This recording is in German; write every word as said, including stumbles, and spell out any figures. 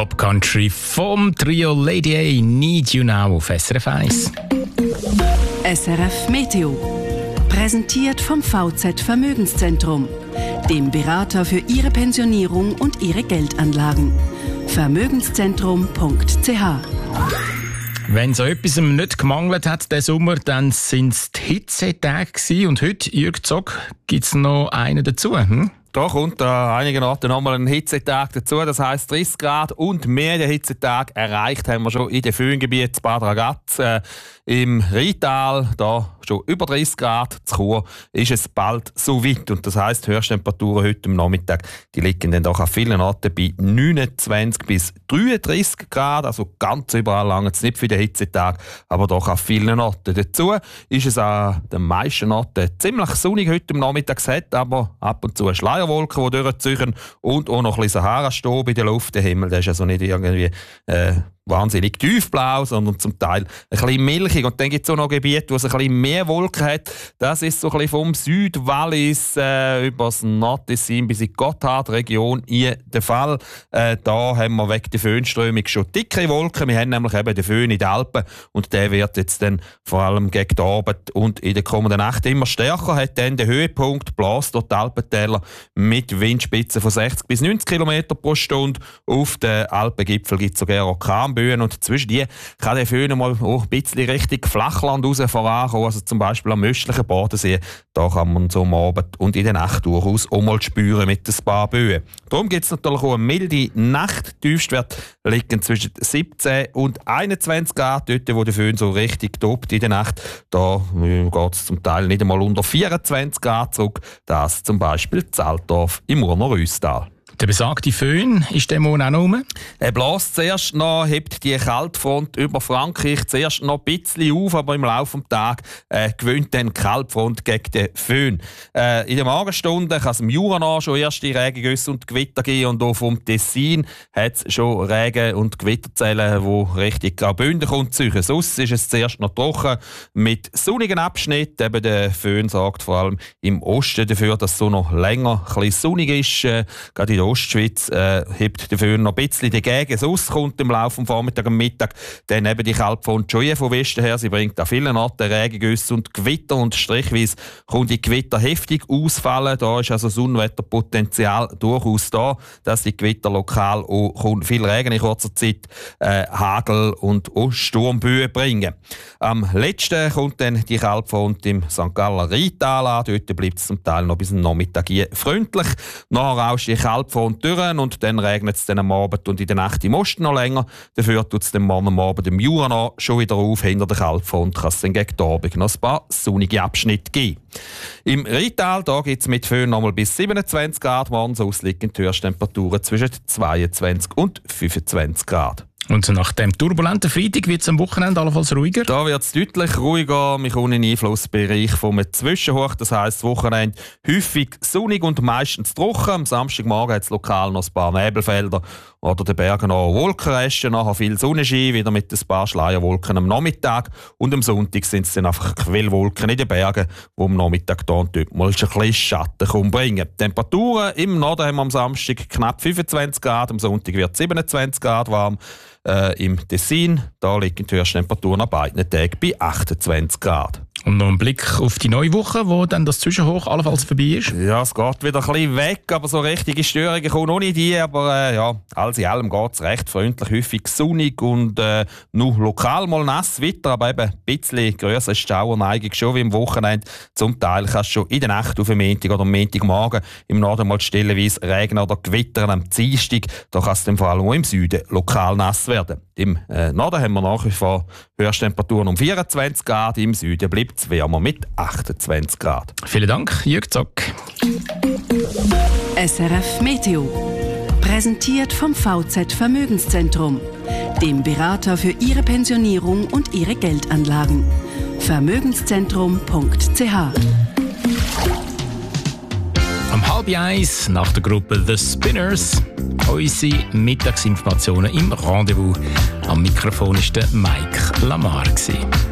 Pop Country vom Trio Lady A, Need You Now auf S R F eins. S R F Meteo. Präsentiert vom V Z Vermögenszentrum, dem Berater für Ihre Pensionierung und Ihre Geldanlagen. Vermögenszentrum punkt c h. Wenn so etwas nicht gemangelt hat diesen Sommer, dann sind es die Hitzetage gewesen. Und heute, Jürg Zock, gibt es noch einen dazu. Hm? Da kommt an einigen Orten nochmal ein Hitzetag dazu. Das heisst, dreißig Grad und mehr der Hitzetag erreicht haben wir schon in den Föhngebieten Bad Ragaz, äh, im Rheintal, da schon über dreißig Grad. Zu Chur ist es bald so weit. Und das heisst, Höchsttemperaturen heute am Nachmittag, die liegen dann doch an vielen Orten bei neunundzwanzig bis dreiunddreißig Grad. Also ganz überall lange es nicht für den Hitzetag, aber doch an vielen Orten. Dazu ist es an den meisten Orten ziemlich sonnig heute am Nachmittag. Es hat aber ab und zu eine Schleierwolken, die durchziehen und auch noch ein bisschen Sahara-Staub in der Luft. Der Himmel, der ist also nicht irgendwie äh, wahnsinnig tiefblau, sondern zum Teil ein bisschen milchig. Und dann gibt es auch noch Gebiete, wo es ein bisschen mehr Wolken hat. Das ist so ein bisschen vom Südwallis äh, über das Nordtessin bis in die Gotthardregion in der Fall. Äh, da haben wir wegen der Föhnströmung schon dickere Wolken. Wir haben nämlich eben den Föhn in den Alpen und der wird jetzt dann vor allem gegen die Abend und in der kommenden Nacht immer stärker. Hat dann den Höhepunkt, bläst dort die Alpentäler mit Windspitzen von sechzig bis neunzig Kilometer pro Stunde. Auf den Alpengipfel gibt es sogar Orkanböen. Und zwischen die kann der Föhn mal auch ein bisschen Richtung Flachland raus vorankommen. Also zum Beispiel am östlichen Bodensee. Da kann man so am Abend und in der Nacht durchaus auch mal spüren mit ein paar Böen. Darum gibt es natürlich auch eine milde Nacht. Die Tiefstwerte liegen zwischen siebzehn und einundzwanzig Grad. Dort, wo der Föhn so richtig tobt in der Nacht, da geht es zum Teil nicht einmal unter vierundzwanzig Grad zurück. Das zum Beispiel in Altdorf im Urner Rüstal. Der besagte Föhn ist der Monat auch noch rum? Er bläst zuerst noch, hebt die Kaltfront über Frankreich zuerst noch ein bisschen auf, aber im Laufe des Tages äh, gewinnt dann die Kaltfront gegen den Föhn. Äh, in den Morgenstunden kann es im Jura schon erste Regengüsse und Gewitter geben und auch vom Tessin hat es schon Regen- und Gewitterzellen, die richtig Graubünden kommt. Sonst ist es zuerst noch trocken mit sonnigen Abschnitten. Eben der Föhn sorgt vor allem im Osten dafür, dass es so noch länger ein bisschen sonnig ist. Äh, gerade in der Ostschweiz äh, hebt der Föhn noch ein bisschen dagegen. Sonst kommt im Laufe des Vormittags und Mittag dann eben die Kaltfront schon von Westen her. Sie bringt an vielen Orten Regengüsse und Gewitter und strichweise kommt die Gewitter heftig ausfallen. Da ist also das Unwetterpotenzial durchaus da, dass die Gewitter lokal auch kommt viel Regen in kurzer Zeit, äh, Hagel und auch Sturmböen bringen. Am letzten kommt dann die Kaltfront im Sankt Galler Rheintal an. Dort bleibt es zum Teil noch bis am Nachmittag hier freundlich. Nachher rauscht die Kaltfront durch und dann regnet es dann am Abend und in der Nacht im Osten noch länger. Dafür tut es dann morgen am Abend im Jura schon wieder auf. Hinter der Kaltfront kann es dann gegen den Abend noch ein paar sonnige Abschnitte geben. Im Rheintal gibt es mit Föhn noch mal bis siebenundzwanzig Grad. Morgens aus liegen die Höchsttemperaturen zwischen zweiundzwanzig und fünfundzwanzig Grad. Und nach dem turbulenten Freitag wird es am Wochenende allenfalls ruhiger? Da wird es deutlich ruhiger. Wir kommen in den Einflussbereich vom Zwischenhoch. Das heisst, das Wochenende häufig sonnig und meistens trocken. Am Samstagmorgen hat es lokal noch ein paar Nebelfelder oder den Bergen noch Wolkenresten. Nachher viel Sonnenschein, wieder mit ein paar Schleierwolken am Nachmittag. Und am Sonntag sind es dann einfach Quellwolken in den Bergen, die am Nachmittag da und dort mal ein bisschen Schatten bringen. Temperaturen im Norden haben wir am Samstag knapp fünfundzwanzig Grad, am Sonntag wird es siebenundzwanzig Grad warm. Äh, Im Tessin, da liegen die Höchsttemperaturen an beiden Tagen bei achtundzwanzig Grad. Und noch ein Blick auf die neue Woche, wo dann das Zwischenhoch allenfalls vorbei ist. Ja, es geht wieder ein bisschen weg, aber so richtige Störungen kommen noch nicht die. Aber äh, ja, alles in allem geht es recht freundlich, häufig sonnig und äh, nur lokal mal nass weiter, aber eben ein bisschen grösser Schauerneigung schon wie am Wochenende. Zum Teil kannst du schon in der Nacht auf den Montag oder am Montagmorgen im Norden mal stellenweise regnen oder gewittern am Dienstag. Da kann es dann vor allem auch im Süden lokal nass werden. Im äh, Norden haben wir nach wie vor Höchsttemperaturen um vierundzwanzig Grad, im Süden bleibt es wärmer mit achtundzwanzig Grad. Vielen Dank, Jürg Zock. S R F Meteo. Präsentiert vom V Z Vermögenszentrum, dem Berater für Ihre Pensionierung und Ihre Geldanlagen. Vermögenszentrum punkt c h. Am halb eins nach der Gruppe The Spinners unsere Mittagsinformationen im Rendezvous. Am Mikrofon war der Mike Lamar.